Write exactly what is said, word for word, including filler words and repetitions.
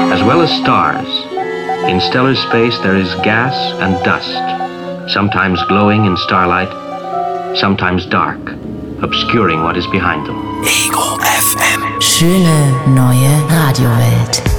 as well as stars. In stellar space there is gas and dust, sometimes glowing in starlight, sometimes dark, obscuring what is behind them. Ego F M. Schöne neue Radiowelt.